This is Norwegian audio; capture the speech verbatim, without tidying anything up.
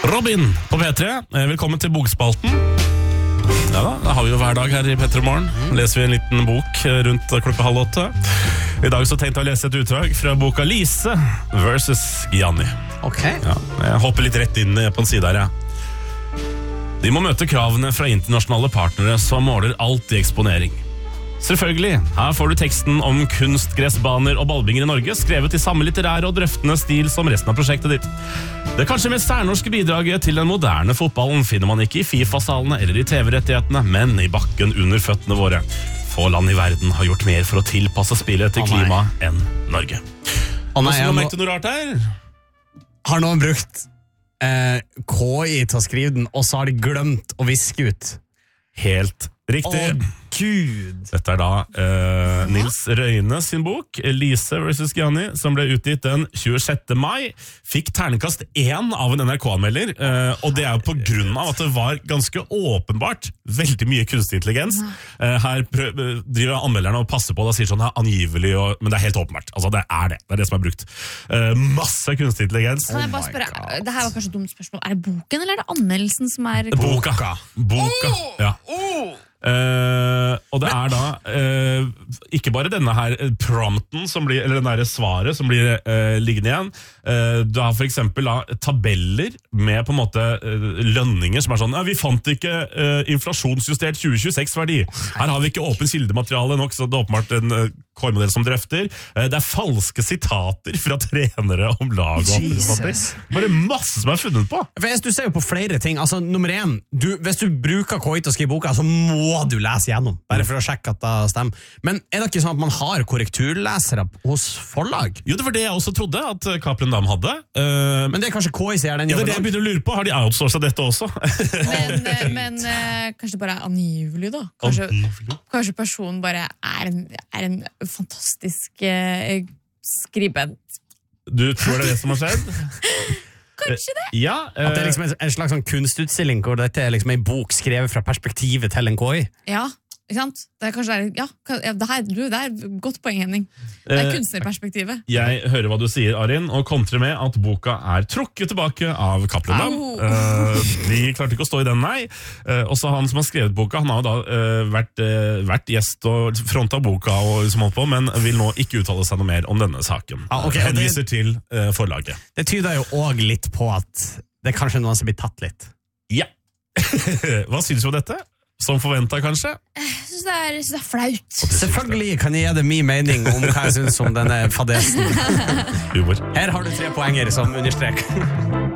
Robin på P tre, velkommen til Bokspalten. Ja da, da har vi jo hver dag her i P tre Morgen. Leser vi en liten bok rundt klokka halv åtte. I dag så tenkte jeg å lese et utdrag fra boka Lise versus Gianni. Ok. Ja, jeg hopper litt rett inn på en side her, ja. De må møte kravene fra internasjonale partnere som måler alt i eksponering. Selvfølgelig, her får du teksten om kunstgressbaner og ballbinger i Norge, skrevet i samme litterære og drøftende stil som resten av prosjektet ditt. Det kanskje mest særnorske bidraget til den moderne fotballen finner man ikke i FIFA-salene eller i T V-rettighetene, men i bakken under føttene våre. Få land i verden har gjort mer for å tilpasse spillet til klima enn Norge. Å nei, Hvordan jeg merkte du noe rart her? Har noen brukt eh, K I til å skrive den, og så har de glemt å viske ut? Helt riktig. Å, Gud! Dette er da uh, Nils Røyne sin bok, Lise versus Gianni, som ble utgitt den tjuesjette mai. Fikk ternekast én av en N R K-anmelder, uh, og det er jo på grunn av at det var ganske åpenbart veldig mye kunstig intelligens. Uh, her prøv, driver anmelderne og passer på det og sier sånn, angivelig, og, men det er helt åpenbart. Altså, det er det. Det er det som er brukt. Uh, masse kunstig intelligens. Kan jeg bare spørre, det her var kanskje et dumt spørsmål. Er det boken, eller er det anmeldelsen som er... Boka. Boka, ja. Uh, og det er da uh, ikke bare denne her prompten som blir, eller den der svaret som blir uh, liggende igjen. Uh, du har for eksempel da, tabeller med på en måte uh, lønninger som er sånn, ja, vi fant ikke uh, inflasjonsjustert tjue tjueseks-verdi. Her har vi ikke åpen kildemateriale nok, så det er åpenbart en uh, K-modell som drøfter. Uh, det er falske sitater fra trenere om lag og Jesus. Bare masse som er funnet på. For jeg, du ser jo på flere ting. Altså, nummer én, du, hvis du bruker K I til å skrive boka, så må du lese gjennom, bare for å sjekke at det stemmer. Men er det ikke sånn at man har korrekturlesere hos forlag? Jo, det var det jeg også trodde at Cappelen Dam hadde. Uh, Men det er kanskje K I som gjør den Ja, det er jobben. det jeg begynner å lure på. Har de outsourcet dette også? Men, eh, men eh, kanskje det bare er angivelig, da. Kanskje, kanskje personen bare er en, er en fantastisk eh, skribent. Du tror det er det som har skjedd? Kanskje det? Ja. Uh, At det er liksom en, en slags sånn kunstutstilling hvor dette er liksom en bok skrevet fra perspektivet til en K I. Ja, ikke sant? Det er kanskje, ja, ja det, her, du, det er et godt poeng, Henning. Det er Eh, kunstnerperspektivet. jeg hører hva du sier, Arin, og kontrer med at boka er trukket tilbake av Cappelen Dam. Au. Uh, de klarte ikke å stå i den, nei. Uh, også han som har skrevet boka, han har jo da uh, vært, uh, vært gjest og fronta boka, og liksom holdt på, men vil nå ikke uttale seg noe mer om denne saken. Ah, ok, Henviser til uh, forlaget. Det tyder jo også litt på at det er kanskje noen som blir tatt litt. Ja. Hva synes du om dette? Som forventet, kanskje? Jeg synes det er, jeg synes det er flaut. Selvfølgelig kan jeg gi deg min mening om hva jeg synes om denne fadesen. Humor. Her har du tre poenger som understrek.